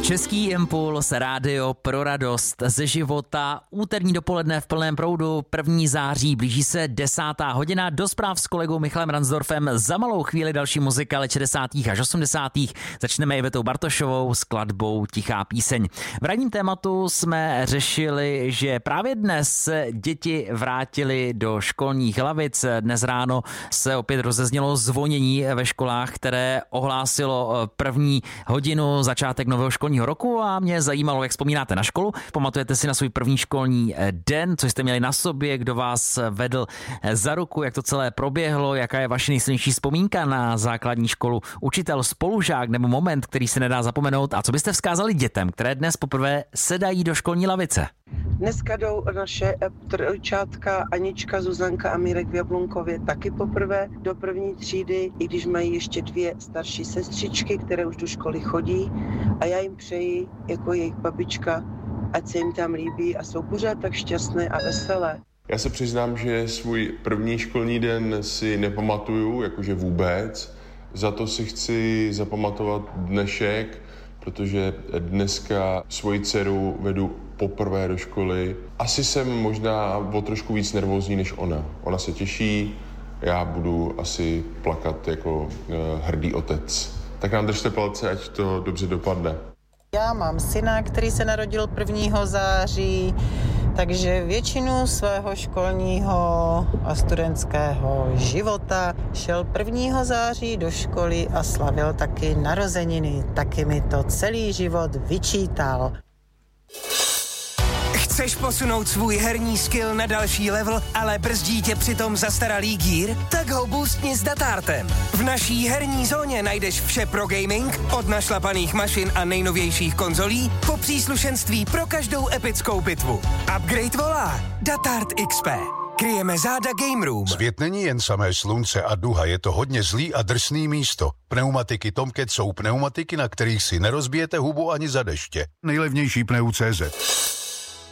Český impuls, rádio pro radost ze života, úterní dopoledne v plném proudu, 1. září, blíží se 10. hodina, do zpráv s kolegou Michalem Ransdorfem, za malou chvíli další muzika let 60. až 80. Začneme Ivetou Bartošovou s skladbou Tichá píseň. V ranním tématu jsme řešili, že právě dnes se děti vrátily do školních lavic. Dnes ráno se opět rozeznělo zvonění ve školách, které ohlásilo první hodinu, začátek nového školního roku, a mě zajímalo, jak vzpomínáte na školu. Pamatujete si na svůj první školní den, co jste měli na sobě, kdo vás vedl za ruku, jak to celé proběhlo, jaká je vaše nejsilnější vzpomínka na základní školu, učitel, spolužák nebo moment, který se nedá zapomenout, a co byste vzkázali dětem, které dnes poprvé sedají do školní lavice? Dneska jdou naše trojčátka Anička, Zuzanka a Mírek v Jablunkově taky poprvé do první třídy, i když mají ještě 2 starší sestřičky, které už do školy chodí, a já jim přeji jako jejich babička, ať se jim tam líbí a jsou pořád tak šťastné a veselé. Já se přiznám, že svůj první školní den si nepamatuju, jakože vůbec. Za to si chci zapamatovat dnešek, protože dneska svoji dceru vedu poprvé do školy. Asi jsem možná o trošku víc nervózní než ona. Ona se těší, já budu asi plakat jako hrdý otec. Tak nám držte palce, ať to dobře dopadne. Já mám syna, který se narodil 1. září, takže většinu svého školního a studentského života šel 1. září do školy a slavil taky narozeniny. Taky mi to celý život vyčítal. Chceš posunout svůj herní skill na další level, ale brzdí tě přitom zastaralý gear? Tak ho boostni s Datartem. V naší herní zóně najdeš vše pro gaming, od našlapaných mašin a nejnovějších konzolí po příslušenství pro každou epickou bitvu. Upgrade volá Datart XP. Kryjeme záda Game Room. Svět není jen samé slunce a duha, je to hodně zlý a drsný místo. Pneumatiky Tomcat jsou pneumatiky, na kterých si nerozbijete hubu ani za deště. Nejlevnější pneu.cz.